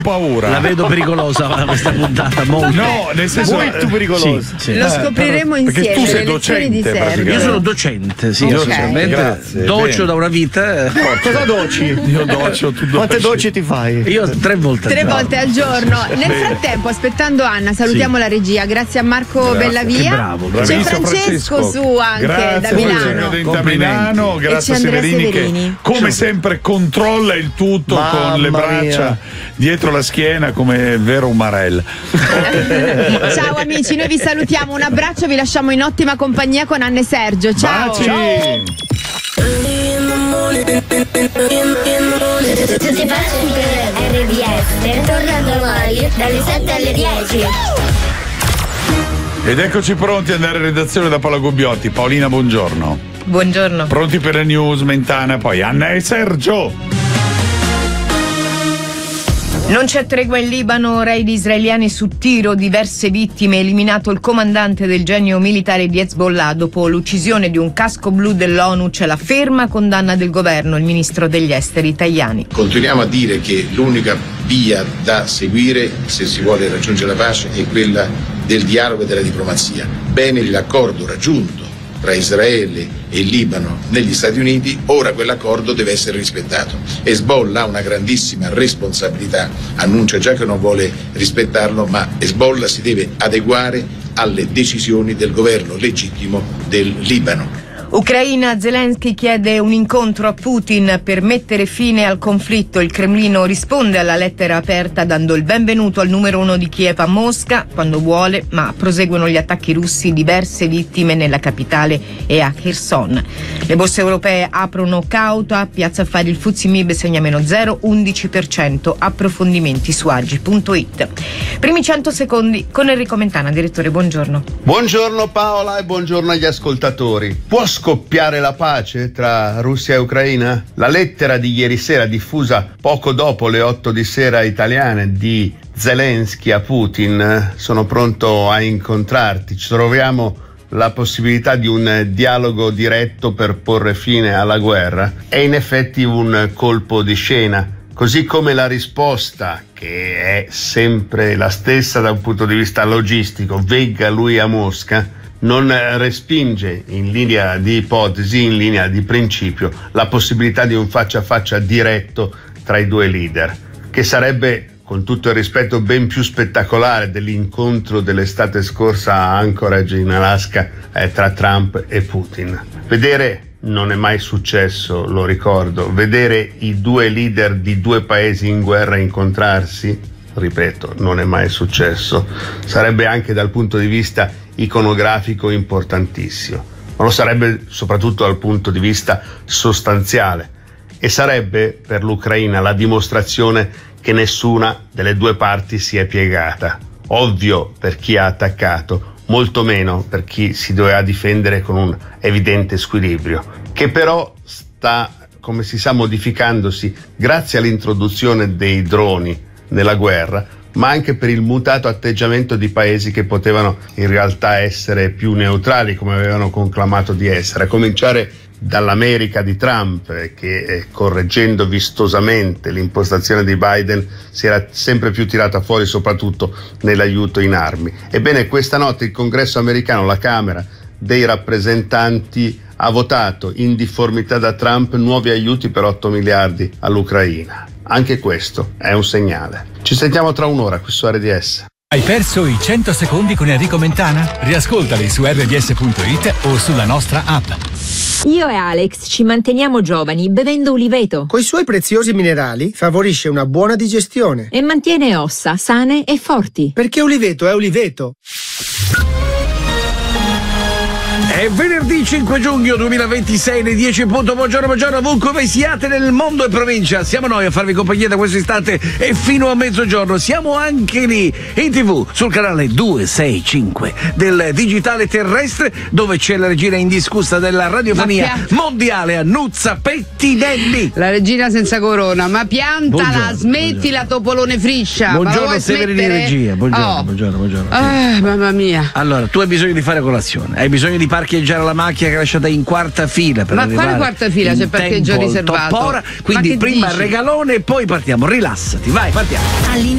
paura. La vedo pericolosa questa puntata, molto. No, nel senso molto pericolosa. Sì. Lo scopriremo insieme. Perché tu sei le lezioni di docente, Sergio. Io sono docente, sì, Ok. Grazie, docio bene. da una vita. Cosa doci? Io docio, tu doci. Quante doci ti fai? Io 3 volte. al 3 giorno. volte al giorno. Nel frattempo, aspettando Anna, salutiamo la regia. Grazie a Marco Grazie. Bellavia. Che bravo, C'è bravissimo Francesco su anche grazie da a Milano. da Milano, grazie a c'è Andrea Severini, Severini. che come sempre controlla il tutto Mamma con le braccia mia. dietro la schiena come il vero Umarell. Ciao amici, noi vi salutiamo. Un abbraccio, vi lasciamo in ottima compagnia con Anna e Sergio. Ciao. Baci. Tutti pazzi per RDS, torna domani dalle 7 alle 10. Ed eccoci pronti ad andare in redazione da Paola Gubbiotti. Paolina, buongiorno. Buongiorno. Pronti per le news, Mentana, poi Anna e Sergio. Non c'è tregua in Libano, raid israeliani su tiro, diverse vittime, eliminato il comandante del genio militare di Hezbollah dopo l'uccisione di un casco blu dell'ONU. C'è la ferma condanna del governo, il ministro degli esteri Tajani. Continuiamo a dire che l'unica via da seguire se si vuole raggiungere la pace è quella del dialogo e della diplomazia. Bene l'accordo raggiunto tra Israele e il Libano negli Stati Uniti, ora quell'accordo deve essere rispettato. Hezbollah ha una grandissima responsabilità, annuncia già che non vuole rispettarlo, ma Hezbollah si deve adeguare alle decisioni del governo legittimo del Libano. Ucraina, Zelensky chiede un incontro a Putin per mettere fine al conflitto. Il Cremlino risponde alla lettera aperta dando il benvenuto al numero 1 di Kiev a Mosca quando vuole, ma proseguono gli attacchi russi, diverse vittime nella capitale e a Kherson. Le borse europee aprono cauta, Piazza Affari il FTSE MIB segna meno 0,11%, approfondimenti su agi.it. Primi 100 secondi con Enrico Mentana, direttore, buongiorno. Buongiorno Paola e buongiorno agli ascoltatori. Può scoppiare la pace tra Russia e Ucraina? La lettera di ieri sera, diffusa poco dopo le 8 di sera italiane, di Zelensky a Putin: sono pronto a incontrarti, ci troviamo la possibilità di un dialogo diretto per porre fine alla guerra. È in effetti un colpo di scena, così come la risposta, che è sempre la stessa da un punto di vista logistico: venga lui a Mosca, non respinge in linea di ipotesi, in linea di principio, la possibilità di un faccia a faccia diretto tra i due leader, che sarebbe, con tutto il rispetto, ben più spettacolare dell'incontro dell'estate scorsa a Anchorage in Alaska tra Trump e Putin. Vedere, non è mai successo, lo ricordo, vedere i due leader di due paesi in guerra incontrarsi, ripeto, non è mai successo. Sarebbe anche dal punto di vista iconografico importantissimo, ma lo sarebbe soprattutto dal punto di vista sostanziale, e sarebbe per l'Ucraina la dimostrazione che nessuna delle due parti si è piegata. Ovvio per chi ha attaccato, molto meno per chi si doveva difendere con un evidente squilibrio, che però sta, come si sa, modificandosi grazie all'introduzione dei droni nella guerra, ma anche per il mutato atteggiamento di paesi che potevano in realtà essere più neutrali, come avevano conclamato di essere, a cominciare dall'America di Trump, che correggendo vistosamente l'impostazione di Biden si era sempre più tirata fuori soprattutto nell'aiuto in armi. Ebbene, questa notte il Congresso americano, la Camera dei rappresentanti, ha votato in difformità da Trump nuovi aiuti per 8 miliardi all'Ucraina. Anche questo è un segnale. Ci sentiamo tra un'ora qui su RDS. Hai perso i 100 secondi con Enrico Mentana? Riascoltali su rds.it o sulla nostra app. Io e Alex ci manteniamo giovani bevendo uliveto. Coi suoi preziosi minerali favorisce una buona digestione E mantiene ossa sane e forti. perché uliveto è uliveto. È venerdì 5 giugno 2026, le 10 in punto. Buongiorno ovunque siate nel mondo e provincia. Siamo noi a farvi compagnia da questo istante e fino a mezzogiorno. Siamo anche lì in TV sul canale 265 del digitale terrestre, dove c'è la regina indiscussa della radiofonia mondiale, Annuzza Pettinelli. La regina senza corona, ma piantala, Buongiorno, smettila, topolone friscia. Buongiorno Severini regia. Buongiorno. Mamma mia. Allora, tu hai bisogno di fare colazione, hai bisogno di parcheggiare la macchina che è lasciata in quarta fila per Ma arrivare quale quarta fila? C'è parcheggio tempo riservato. top ora, quindi Ma che prima dici? regalone e poi partiamo. Rilassati, vai, partiamo.